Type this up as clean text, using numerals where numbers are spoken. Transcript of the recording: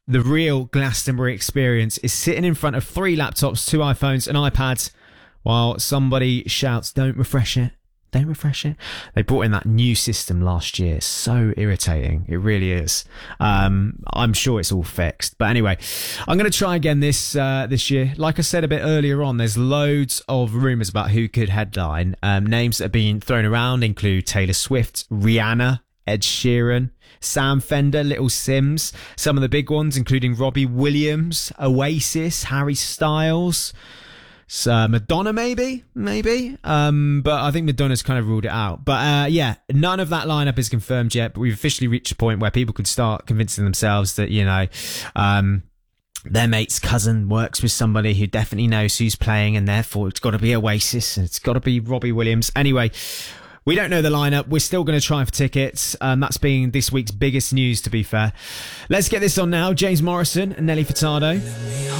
The real Glastonbury experience is sitting in front of 3 laptops, 2 iPhones, and iPads while somebody shouts, "Don't refresh it. Don't refresh it." They brought in that new system last year. So irritating. It really is. I'm sure it's all fixed. But anyway, I'm going to try again this year. Like I said a bit earlier on, there's loads of rumours about who could headline. Names that have been thrown around include Taylor Swift, Rihanna, Ed Sheeran, Sam Fender, Little Sims. Some of the big ones, including Robbie Williams, Oasis, Harry Styles. So Madonna, maybe. But I think Madonna's kind of ruled it out. But yeah, none of that lineup is confirmed yet. But we've officially reached a point where people could start convincing themselves that, you know, their mate's cousin works with somebody who definitely knows who's playing, and therefore it's got to be Oasis and it's got to be Robbie Williams. Anyway, we don't know the lineup. We're still going to try for tickets. That's been this week's biggest news, to be fair. Let's get this on now. James Morrison and Nelly Furtado.